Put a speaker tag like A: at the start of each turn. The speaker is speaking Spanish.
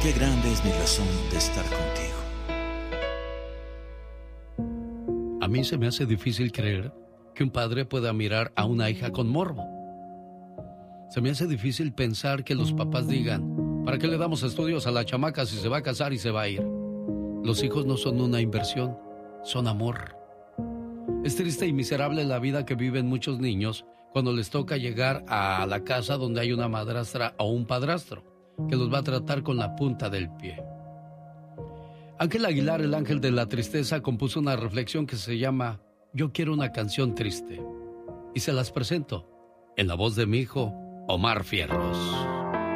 A: Qué grande es mi razón de estar contigo.
B: A mí se me hace difícil creer que un padre pueda mirar a una hija con morbo. Se me hace difícil pensar que los papás digan, ¿para qué le damos estudios a la chamaca si se va a casar y se va a ir? Los hijos no son una inversión, son amor. Es triste y miserable la vida que viven muchos niños cuando les toca llegar a la casa donde hay una madrastra o un padrastro que los va a tratar con la punta del pie. Ángel Aguilar, el ángel de la tristeza, compuso una reflexión que se llama Yo quiero una canción triste. Y se las presento en la voz de mi hijo, Omar Fierros.